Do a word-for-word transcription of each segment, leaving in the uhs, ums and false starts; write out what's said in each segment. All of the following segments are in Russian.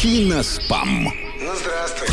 Киноспам. Ну, здравствуй.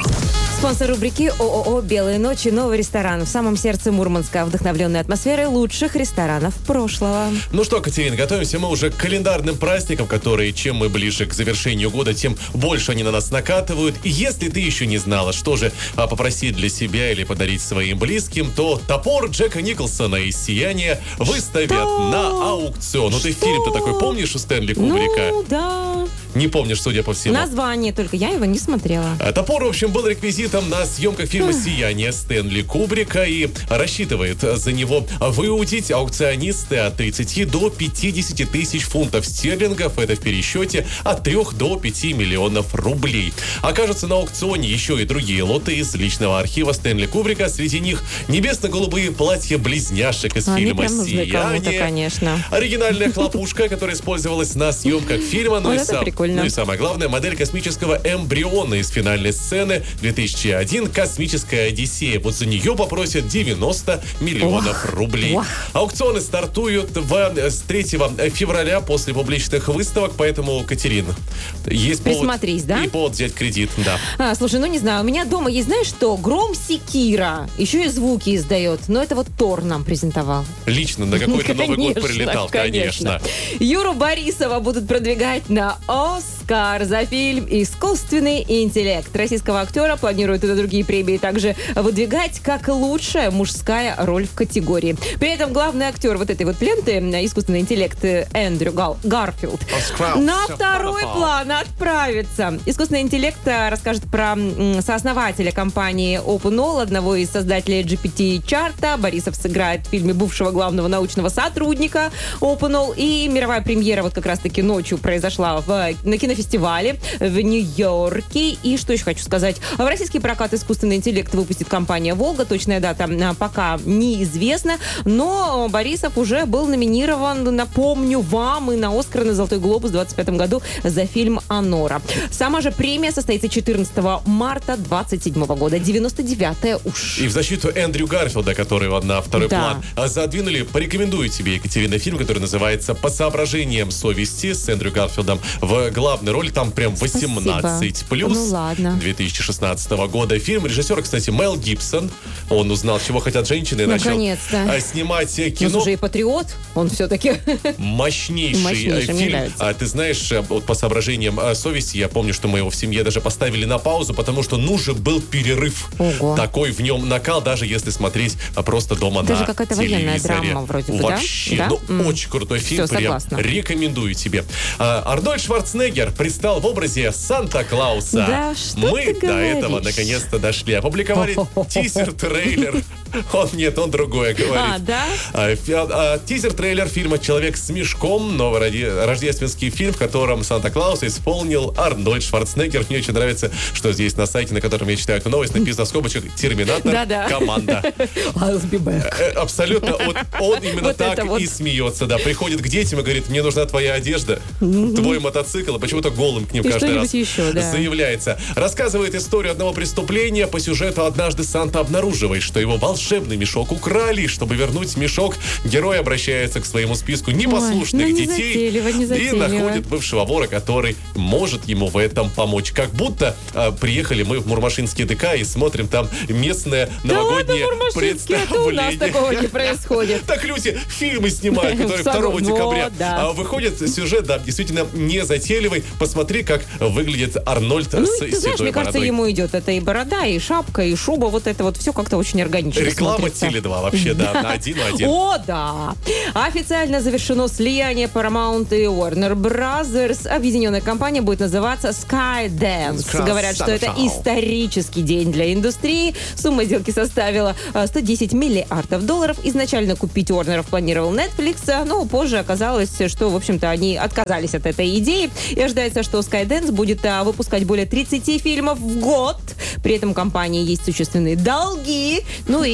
Спонсор рубрики ООО «Белые ночи» — новый ресторан в самом сердце Мурманска, вдохновленный атмосферой лучших ресторанов прошлого. Ну что, Катерина, готовимся мы уже к календарным праздникам, которые, чем мы ближе к завершению года, тем больше они на нас накатывают. И если ты еще не знала, что же а, попросить для себя или подарить своим близким, то топор Джека Николсона из «Сияния» выставят Что? на аукцион. Ну ты фильм-то такой помнишь у Стэнли Кубрика? Ну, да. Не помнишь, судя по всему. Название только, я его не смотрела. А Топор, в общем, был реквизитом на съемках фильма «Сияние» Стэнли Кубрика и рассчитывает за него выудить аукционисты от тридцати до пятидесяти тысяч фунтов стерлингов. Это в пересчете от трёх до пяти миллионов рублей. Окажутся на аукционе еще и другие лоты из личного архива Стэнли Кубрика. Среди них небесно-голубые платья-близняшек из Они фильма прям нужны кому-то, «Сияние». конечно. Оригинальная хлопушка, которая использовалась на съемках фильма. Ну, Вот и это сам, прикольно. ну и самое главное, модель космического эмбриона из финальной сцены две тысячи один «Космическая Одиссея». Вот за нее попросят девяносто миллионов Ох, рублей. ох. Аукционы стартуют в, с третьего февраля после публичных выставок, поэтому, Катерин, есть повод, Присмотрись, да? и повод взять кредит, да. А, слушай, ну не знаю, у меня дома есть, знаешь что, гром секира. Еще и звуки издает. Но это вот Тор нам презентовал. Лично на какой-то Новый год Конечно, прилетал, конечно. Юру Борисова будут продвигать на Оскар за фильм «Искусственный интеллект». Российского актера планируют и на другие премии также выдвигать как лучшая мужская роль в категории. При этом главный актер вот этой вот ленты «Искусственный интеллект» Эндрю Гал- Гарфилд на второй план отправится. Искусственный интеллект а, расскажет про м, сооснователя компании OpenAI, одного из создателей джи пи ти-чарта. Борисов сыграет в фильме бывшего главного научного сотрудника OpenAI. И мировая премьера вот как раз-таки ночью произошла в, на кинофестивале в Нью-Йорке. И что еще хочу сказать. В российский прокат искусственный интеллект выпустит компания «Волга». Точная дата а, пока неизвестна. Но Борисов уже был номинирован, напомню вам, и на «Оскар», и на «Золотой глобус» в двадцать пятом году за фильм «Анора». Сама же премия состоится четырнадцатого марта двадцать седьмого года. девяносто девятая уж. И в защиту Эндрю Гарфилда, который на второй Да. план задвинули, порекомендую тебе, Екатерина, фильм, который называется «По соображениям совести» с Эндрю Гарфилдом в главной роли. Там прям восемнадцать плюс. Ну ладно. две тысячи шестнадцатого года фильм. Режиссер, кстати, Мел Гибсон. Он узнал, чего хотят женщины, и начал Наконец-то. а, снимать Ну, кино. слушай, и патриот, он все-таки... Мощнейший, Мощнейший, э, мне фильм. нравится. А, ты знаешь, э, вот по соображениям э, совести, я помню, что мы его в семье даже поставили на паузу, потому что нужен был перерыв. Ого. Такой в нем накал, даже если смотреть а, просто дома Это на же какая-то военная телевизоре. драма вроде бы, да? Вообще, Да? ну, М. очень крутой фильм, Всё, прям согласна. рекомендую тебе. А, Арнольд Шварценеггер предстал в образе Санта-Клауса. Да, что Мы ты до говоришь? этого наконец-то дошли. Опубликовали тизер-трейлер. Он нет, он другое говорит. А, да? А, фи- а, Тизер-трейлер фильма «Человек с мешком», новый роди- рождественский фильм, в котором Санта-Клауса исполнил Арнольд Шварценеггер. Мне очень нравится, что здесь на сайте, на котором я читаю эту новость, написано в скобочках «Терминатор. Да-да. Команда». I'll be back. Э, Абсолютно. Вот он именно Вот так это вот. и смеется. Да, приходит к детям и говорит: мне нужна твоя одежда, твой мотоцикл, и почему-то голым к ним И каждый раз что-нибудь еще, да. заявляется. Рассказывает историю одного преступления. По сюжету однажды Санта обнаруживает, что его волшебный мешок украли. Чтобы вернуть мешок, герой обращается к своему списку непослушных Ой, ну, детей незатейливо, и незатейливо. находит бывшего вора, который может ему в этом помочь. Как будто а, приехали мы в Мурмашинский ДК и смотрим там местное новогоднее Да ладно, Мурмашинский, это у нас представление. такого не происходит. Так люди фильмы снимают, которые Согла- второго декабря. Вот, да. А выходит сюжет, да, действительно не затейливый. Посмотри, как выглядит Арнольд Ну, с и ты знаешь, седой мне кажется, бородой. ему идет это и борода, и шапка, и шуба, вот это вот все как-то очень органично Реклама смотрится. Теле два вообще, да, на один в один. О, да! Официально завершено слияние Paramount и Warner Brothers. Объединенная компания будет называться Skydance. Skydance. Говорят, что это исторический день для индустрии. Сумма сделки составила а, сто десять миллиардов долларов. Изначально купить Warner планировал Netflix, но позже оказалось, что, в общем-то, они отказались от этой идеи. И ожидается, что Skydance будет а, выпускать более тридцати фильмов в год. При этом у компании есть существенные долги. Ну и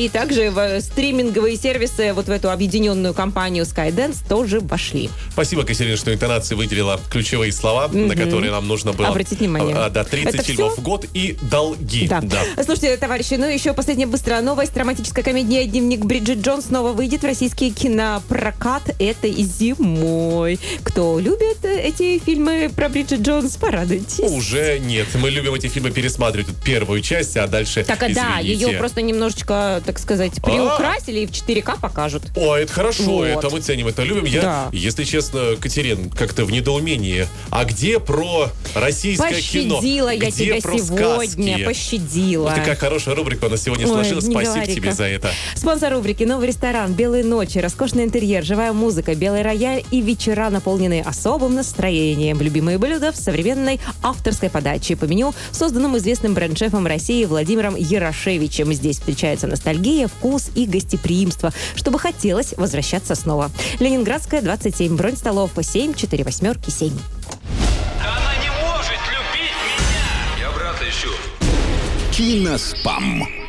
И также в стриминговые сервисы вот в эту объединенную компанию Skydance тоже вошли. Спасибо, Катерина, что интонация выделила ключевые слова, mm-hmm. на которые нам нужно было... Обратить внимание. А, да, тридцать Это фильмов все? в год и долги. Да. Да. Слушайте, товарищи, ну еще последняя быстрая новость. Романтическая комедия «Дневник Бриджит Джонс» снова выйдет в российский кинопрокат этой зимой. Кто любит эти фильмы про Бриджит Джонс, порадуйтесь. Уже нет. Мы любим эти фильмы пересматривать первую часть, а дальше, Так, а да, извините. ее просто немножечко, так сказать, приукрасили и в четыре ка покажут. О, это хорошо, Вот. это мы ценим, это любим. Я, Да. если честно, Катерин, как-то в недоумении. А где про российское кино? Пощадила я Где тебя про сегодня, сказки? пощадила. Вот такая хорошая рубрика у нас сегодня Ой, сложилась. не Спасибо говори-ка. тебе за это. Спонсор рубрики «Новый ресторан», «Белые ночи», роскошный интерьер, живая музыка, белый рояль и вечера, наполненные особым настроением. Любимые блюда в современной авторской подаче по меню, созданном известным бренд-шефом России Владимиром Ярошевичем. Здесь встречается ностальгия, вкус и гостеприимство, чтобы хотелось возвращаться снова. Ленинградская, двадцать семь. Бронь столов семь четыре восьмерки семь. Она не может любить меня! Я брата ищу. Киноспам.